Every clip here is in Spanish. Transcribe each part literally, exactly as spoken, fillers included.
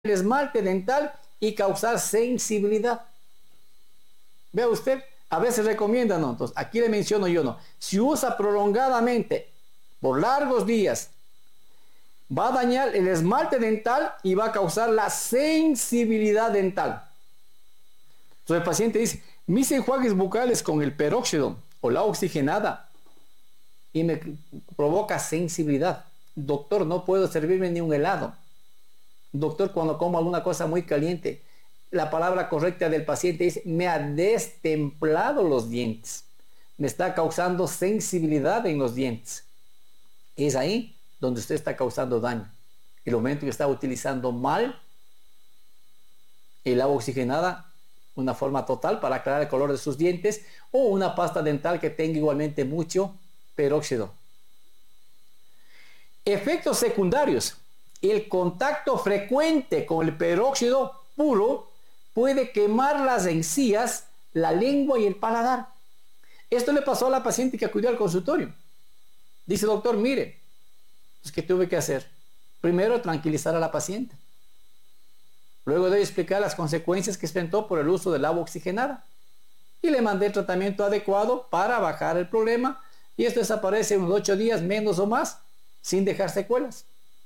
el esmalte dental y causar sensibilidad. Vea usted, a veces recomiendan, ¿no? Entonces, aquí le menciono yo, ¿no? Si usa prolongadamente por largos días, va a dañar el esmalte dental y va a causar la sensibilidad dental. Entonces el paciente dice, mis enjuagues bucales con el peróxido o la oxigenada y me provoca sensibilidad. Doctor, no puedo servirme ni un helado. Doctor, cuando como alguna cosa muy caliente, la palabra correcta del paciente es, me ha destemplado los dientes. Me está causando sensibilidad en los dientes. Es ahí donde usted está causando daño. El momento que está utilizando mal el agua oxigenada, una forma total para aclarar el color de sus dientes, o una pasta dental que tenga igualmente mucho peróxido. Efectos secundarios. El contacto frecuente con el peróxido puro puede quemar las encías, la lengua y el paladar. Esto le pasó a la paciente que acudió al consultorio. Dice, doctor, mire, pues, ¿qué tuve que hacer? Primero, tranquilizar a la paciente. Luego de explicar las consecuencias que enfrentó por el uso del agua oxigenada. Y le mandé el tratamiento adecuado para bajar el problema. Y esto desaparece en unos ocho días, menos o más, sin dejar secuelas.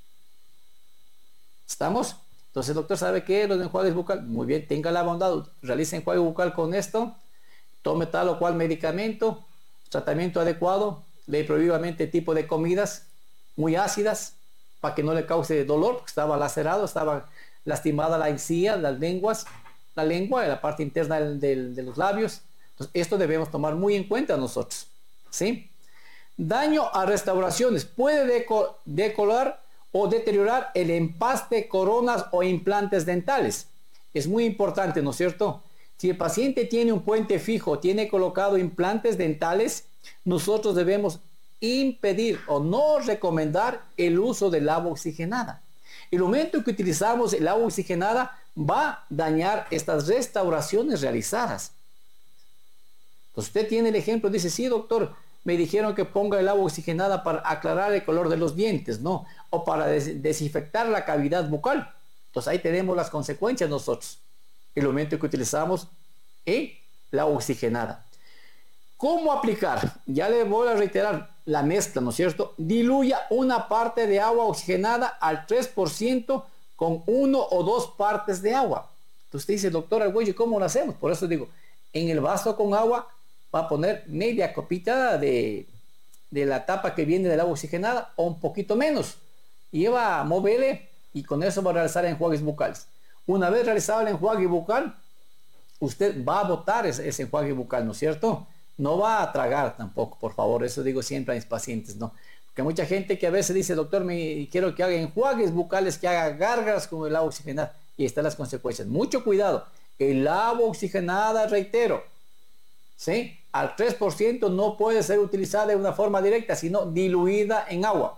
¿Estamos? Entonces, doctor, ¿sabe qué? Los enjuagues bucales, muy bien, tenga la bondad, realice enjuague bucal con esto, tome tal o cual medicamento, tratamiento adecuado, le prohibidamente tipo de comidas muy ácidas, para que no le cause dolor, porque estaba lacerado, estaba lastimada la encía, las lenguas, la lengua, la parte interna del, del, de los labios. Entonces, esto debemos tomar muy en cuenta nosotros, ¿sí? Daño a restauraciones, puede deco decolar o deteriorar el empaste, coronas o implantes dentales. Es muy importante, ¿no es cierto? Si el paciente tiene un puente fijo, tiene colocado implantes dentales, nosotros debemos impedir o no recomendar el uso del agua oxigenada. El momento que utilizamos el agua oxigenada va a dañar estas restauraciones realizadas. Entonces usted tiene el ejemplo, dice, sí, doctor, me dijeron que ponga el agua oxigenada para aclarar el color de los dientes, ¿no? O para des desinfectar la cavidad bucal. Entonces ahí tenemos las consecuencias nosotros. El momento que utilizamos el agua oxigenada. ¿Cómo aplicar? Ya le voy a reiterar la mezcla, ¿no es cierto? Diluya una parte de agua oxigenada al tres por ciento con uno o dos partes de agua. Entonces usted dice, doctor Argüello, ¿cómo lo hacemos? Por eso digo, en el vaso con agua va a poner media copita de, de la tapa que viene del agua oxigenada o un poquito menos. Y va a moverle y con eso va a realizar enjuagues bucales. Una vez realizado el enjuague bucal, usted va a botar ese, ese enjuague bucal, ¿no es cierto? No va a tragar tampoco, por favor, eso digo siempre a mis pacientes, ¿no? Porque hay mucha gente que a veces dice, doctor, me quiero que haga enjuagues bucales, que haga gárgaras con el agua oxigenada. Y están las consecuencias. Mucho cuidado. El agua oxigenada, reitero, ¿sí? Al tres por ciento no puede ser utilizada de una forma directa, sino diluida en agua.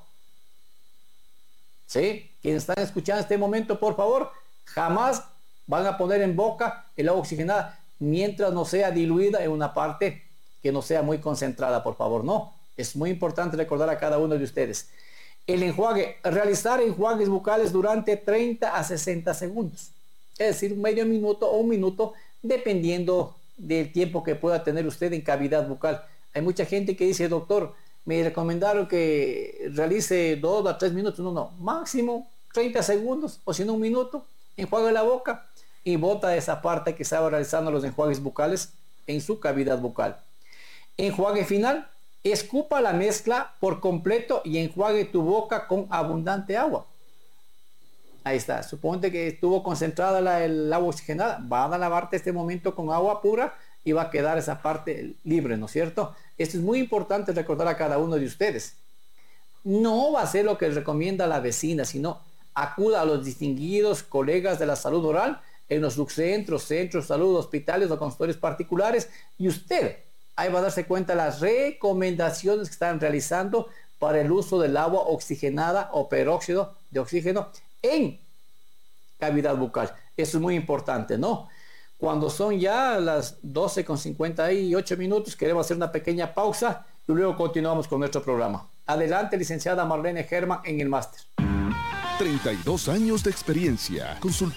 ¿Sí? Quienes están escuchando en este momento, por favor, jamás van a poner en boca el agua oxigenada mientras no sea diluida en una parte que no sea muy concentrada, por favor, no. Es muy importante recordar a cada uno de ustedes. El enjuague, realizar enjuagues bucales durante treinta a sesenta segundos. Es decir, medio minuto o un minuto, dependiendo del tiempo que pueda tener usted en cavidad bucal. Hay mucha gente que dice, doctor, me recomendaron que realice dos a tres minutos. No, no, máximo treinta segundos, o si no un minuto, enjuague la boca y bota esa parte que estaba realizando los enjuagues bucales en su cavidad bucal. Enjuague final, escupa la mezcla por completo y enjuague tu boca con abundante agua. Ahí está, suponte que estuvo concentrada la, el agua oxigenada, va a lavarte este momento con agua pura y va a quedar esa parte libre, ¿no es cierto? Esto es muy importante recordar a cada uno de ustedes. No va a ser lo que recomienda la vecina, sino acuda a los distinguidos colegas de la salud oral en los subcentros, centros de salud, hospitales o consultorios particulares, y usted ahí va a darse cuenta de las recomendaciones que están realizando para el uso del agua oxigenada o peróxido de oxígeno en cavidad bucal. Eso es muy importante, ¿no? Cuando son ya las doce con cincuenta y ocho minutos, queremos hacer una pequeña pausa y luego continuamos con nuestro programa. Adelante, licenciada Marlene Germán en el máster. treinta y dos años de experiencia. Consulta